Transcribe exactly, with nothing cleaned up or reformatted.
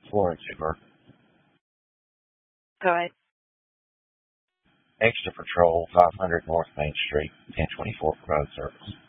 Florence Hoover. Go ahead. Extra Patrol, five hundred North Main Street, ten twenty-four for road service.